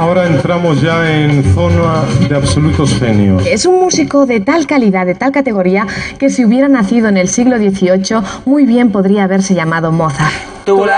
ahora entramos ya en zona de absolutos genios. Es un músico de tal calidad, de tal categoría, que si hubiera nacido en el siglo XVIII, muy bien podría haberse llamado Mozart.